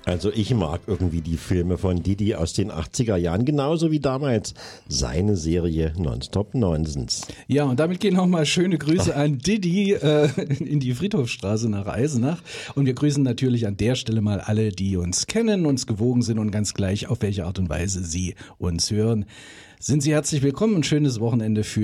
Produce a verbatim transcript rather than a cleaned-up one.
Also ich mag irgendwie die Filme von Didi aus den achtziger Jahren, genauso wie damals seine Serie Nonstop Nonsens. Ja, und damit gehen nochmal schöne Grüße an Didi äh, in die Friedhofstraße nach Eisenach. Und wir grüßen natürlich an der Stelle mal alle, die uns kennen, uns gewogen sind und ganz gleich, auf welche Art und Weise sie uns hören. Sind Sie herzlich willkommen und schönes Wochenende für